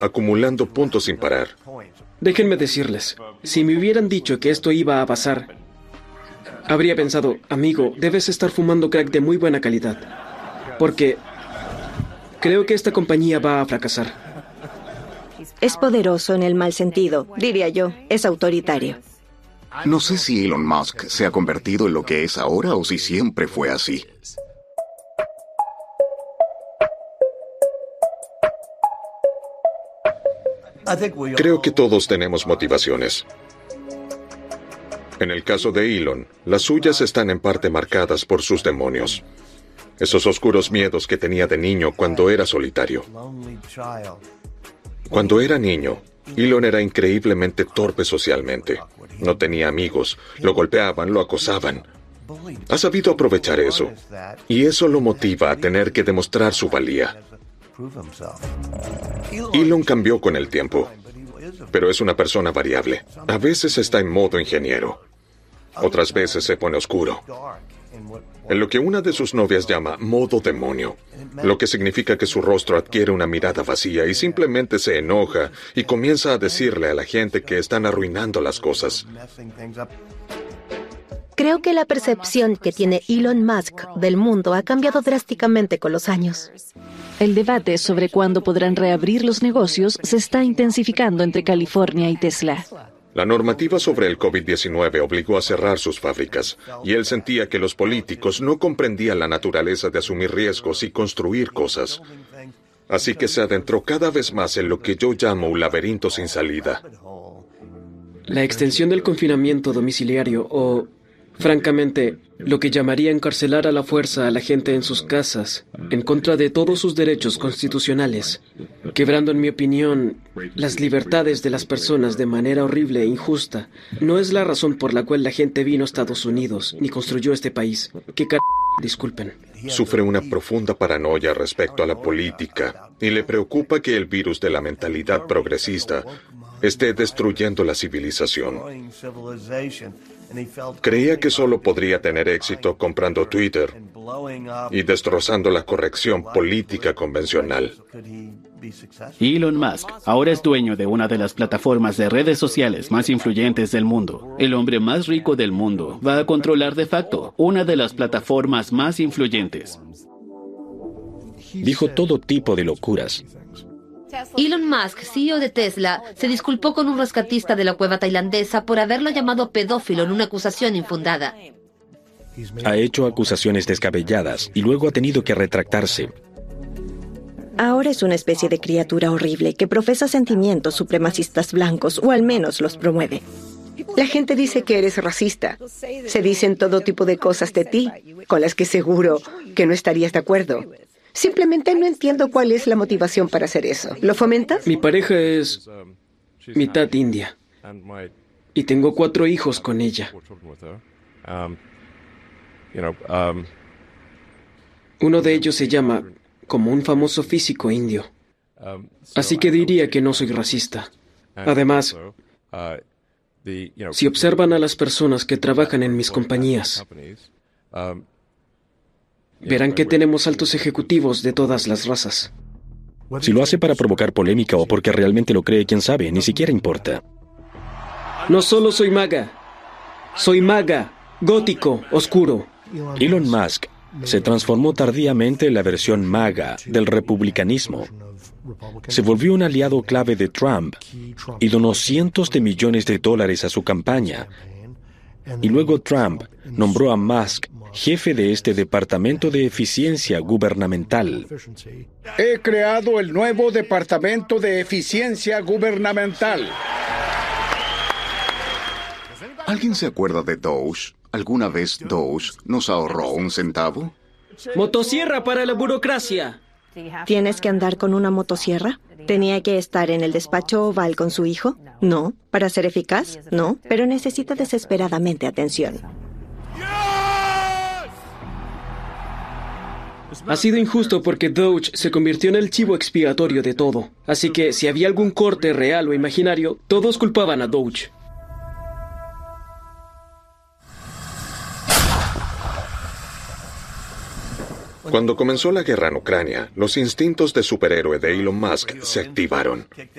acumulando puntos sin parar. Déjenme decirles, si me hubieran dicho que esto iba a pasar, habría pensado, amigo, debes estar fumando crack de muy buena calidad, porque creo que esta compañía va a fracasar. Es poderoso en el mal sentido, diría yo. Es autoritario. No sé si Elon Musk se ha convertido en lo que es ahora o si siempre fue así. Creo que todos tenemos motivaciones. En el caso de Elon, las suyas están en parte marcadas por sus demonios. Esos oscuros miedos que tenía de niño cuando era solitario. Cuando era niño, Elon era increíblemente torpe socialmente. No tenía amigos, lo golpeaban, lo acosaban. Ha sabido aprovechar eso, y eso lo motiva a tener que demostrar su valía. Elon cambió con el tiempo, pero es una persona variable. A veces está en modo ingeniero, otras veces se pone oscuro. En lo que una de sus novias llama modo demonio, lo que significa que su rostro adquiere una mirada vacía y simplemente se enoja y comienza a decirle a la gente que están arruinando las cosas. Creo que la percepción que tiene Elon Musk del mundo ha cambiado drásticamente con los años. El debate sobre cuándo podrán reabrir los negocios se está intensificando entre California y Tesla. La normativa sobre el COVID-19 obligó a cerrar sus fábricas, y él sentía que los políticos no comprendían la naturaleza de asumir riesgos y construir cosas. Así que se adentró cada vez más en lo que yo llamo un laberinto sin salida. La extensión del confinamiento domiciliario o, francamente, lo que llamaría encarcelar a la fuerza a la gente en sus casas, en contra de todos sus derechos constitucionales, quebrando, en mi opinión, las libertades de las personas de manera horrible e injusta, no es la razón por la cual la gente vino a Estados Unidos ni construyó este país. Disculpen. Sufre una profunda paranoia respecto a la política y le preocupa que el virus de la mentalidad progresista esté destruyendo la civilización. Creía que solo podría tener éxito comprando Twitter y destrozando la corrección política convencional. Elon Musk ahora es dueño de una de las plataformas de redes sociales más influyentes del mundo. El hombre más rico del mundo va a controlar de facto una de las plataformas más influyentes. Dijo todo tipo de locuras. Elon Musk, CEO de Tesla, se disculpó con un rescatista de la cueva tailandesa por haberlo llamado pedófilo en una acusación infundada. Ha hecho acusaciones descabelladas y luego ha tenido que retractarse. Ahora es una especie de criatura horrible que profesa sentimientos supremacistas blancos, o al menos los promueve. La gente dice que eres racista. Se dicen todo tipo de cosas de ti, con las que seguro que no estarías de acuerdo. Simplemente no entiendo cuál es la motivación para hacer eso. ¿Lo fomentas? Mi pareja es mitad india y tengo 4 hijos con ella. Uno de ellos se llama como un famoso físico indio. Así que diría que no soy racista. Además, si observan a las personas que trabajan en mis compañías, verán que tenemos altos ejecutivos de todas las razas. Si lo hace para provocar polémica o porque realmente lo cree, quién sabe, ni siquiera importa. No solo soy maga, gótico, oscuro. Elon Musk se transformó tardíamente en la versión maga del republicanismo. Se volvió un aliado clave de Trump y donó cientos de millones de dólares a su campaña. Y luego Trump nombró a Musk jefe de este Departamento de Eficiencia Gubernamental. He creado el nuevo Departamento de Eficiencia Gubernamental. ¿Alguien se acuerda de Doge? ¿Alguna vez Doge nos ahorró un centavo? Motosierra para la burocracia. ¿Tienes que andar con una motosierra? ¿Tenía que estar en el despacho oval con su hijo? No. ¿Para ser eficaz? No. Pero necesita desesperadamente atención. Ha sido injusto porque Doge se convirtió en el chivo expiatorio de todo. Así que si había algún corte real o imaginario, todos culpaban a Doge. Cuando comenzó la guerra en Ucrania, los instintos de superhéroe de Elon Musk se activaron.